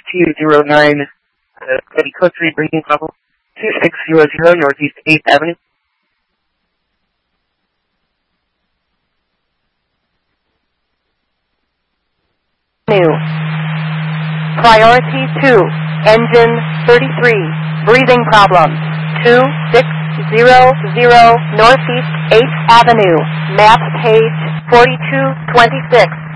209, Betty Cook Street, Breaking Couple, 2600 Northeast 8th Avenue. Priority 2, engine 33, breathing problems, 2600 Northeast 8th Avenue, map page 4226.